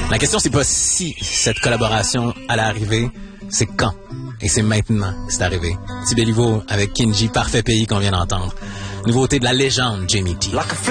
La question, c'est pas si cette collaboration allait arriver, c'est quand. Et c'est maintenant que c'est arrivé. Petit Béliveau avec Kinji, Parfait Pays qu'on vient d'entendre. Nouveauté de la légende Jamie T.